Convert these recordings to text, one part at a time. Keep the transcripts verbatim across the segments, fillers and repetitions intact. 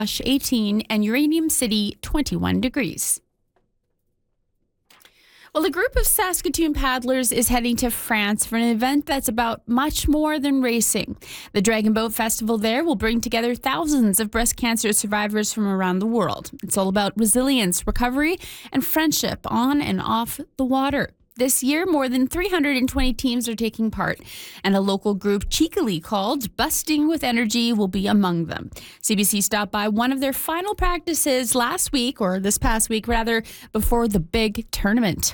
eighteen and Uranium City twenty-one degrees. Well, a group of Saskatoon paddlers is heading to France for an event that's about much more than racing. The Dragon Boat Festival there will bring together thousands of breast cancer survivors from around the world. It's all about resilience, recovery, and friendship on and off the water. This year, more than three hundred twenty teams are taking part, and a local group cheekily called Busting with Energy will be among them. C B C stopped by one of their final practices last week, or this past week rather, before the big tournament.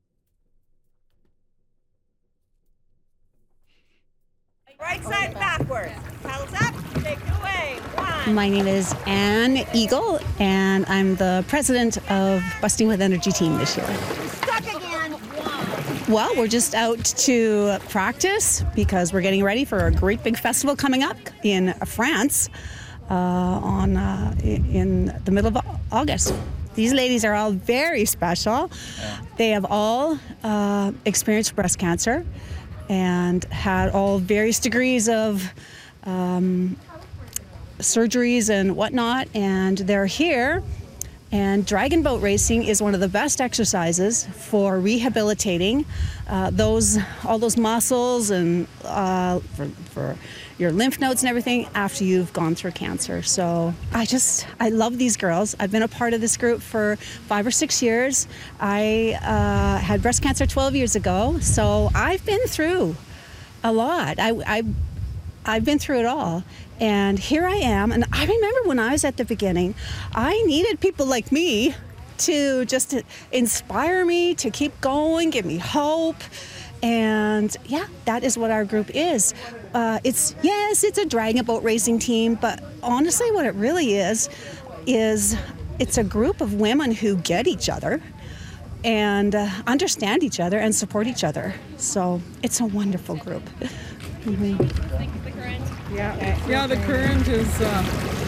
Right side backwards. Paddles up, take it away. One. My name is Anne Eagle, and I'm the president of Busting with Energy team this year. Stuck again. One. Well, we're just out to practice because we're getting ready for a great big festival coming up in France uh, on uh, in the middle of August. These ladies are all very special. They have all uh, experienced breast cancer and had all various degrees of um, surgeries and whatnot, and they're here. And dragon boat racing is one of the best exercises for rehabilitating uh, those all those muscles and uh, for, for your lymph nodes and everything after you've gone through cancer. So I just, I love these girls. I've been a part of this group for five or six years. I uh, had breast cancer twelve years ago, so I've been through a lot. I, I, I've been through it all. And here I am, and I remember when I was at the beginning, I needed people like me to just to inspire me, to keep going, give me hope. And yeah, that is what our group is. Uh, it's, yes, it's a dragon boat racing team, but honestly what it really is, is it's a group of women who get each other and uh, understand each other and support each other. So it's a wonderful group. Mm-hmm. Yeah, yeah, the current is. Uh...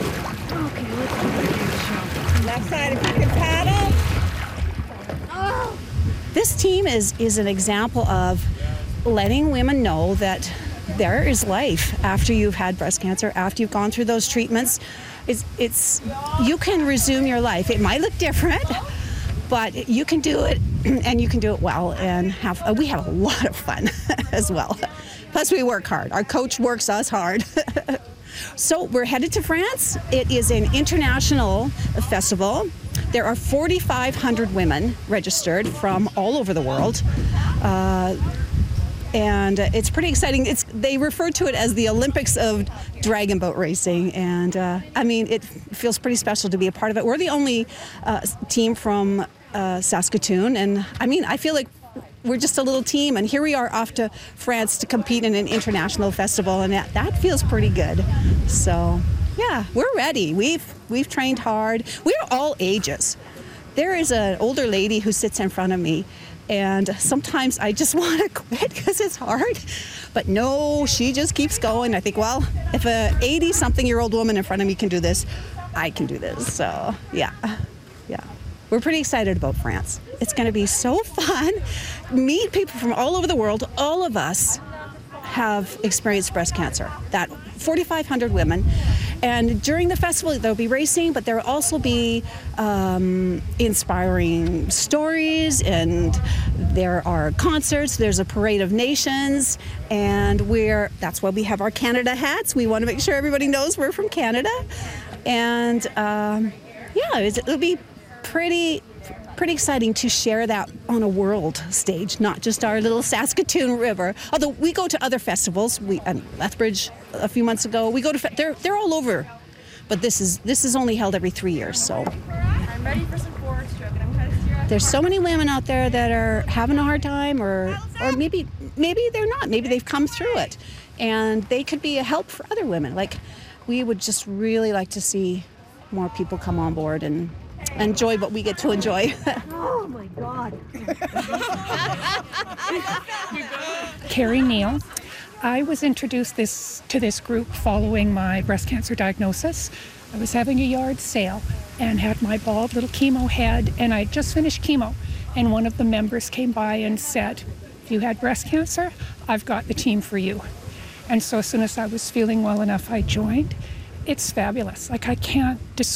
Okay, left side if you can paddle. Oh. This team is is an example of letting women know that there is life after you've had breast cancer, after you've gone through those treatments. It's it's you can resume your life. It might look different, but you can do it, and you can do it well, and have uh, we have a lot of fun as well. Plus, we work hard. Our coach works us hard. So we're headed to France. It is an international festival. There are forty-five hundred women registered from all over the world. Uh, and it's pretty exciting. It's, they refer to it as the Olympics of dragon boat racing. And uh, I mean, it feels pretty special to be a part of it. We're the only uh, team from uh, Saskatoon. And I mean, I feel like we're just a little team, and here we are off to France to compete in an international festival, and that, that feels pretty good. So, yeah, we're ready. We've we've trained hard. We're all ages. There is an older lady who sits in front of me, and sometimes I just want to quit because it's hard. But no, she just keeps going. I think, well, if a eighty-something-year-old woman in front of me can do this, I can do this. So, yeah, yeah. We're pretty excited about France. It's going to be so fun. Meet people from all over the world. All of us have experienced breast cancer. That forty-five hundred women. And during the festival, there'll be racing, but there will also be um, inspiring stories, and there are concerts. There's a parade of nations, and we're that's why we have our Canada hats. We want to make sure everybody knows we're from Canada. And um, yeah, it'll be pretty pretty exciting to share that on a world stage, not just our little Saskatoon River. Although we go to other festivals, we um, Lethbridge a few months ago. We go to fe- they're they're all over, but this is this is only held every three years. So I'm ready for some forward stroke, and I'm kind of steering. There's so many women out there that are having a hard time, or or maybe maybe they're not. Maybe they've come through it, and they could be a help for other women. Like, we would just really like to see more people come on board and enjoy what we get to enjoy. Oh my God. Carrie Neal. I was introduced this to this group following my breast cancer diagnosis. I was having a yard sale and had my bald little chemo head, and I just finished chemo. And one of the members came by and said, "If you had breast cancer, I've got the team for you." And so as soon as I was feeling well enough, I joined. it's fabulous. Like I can't describe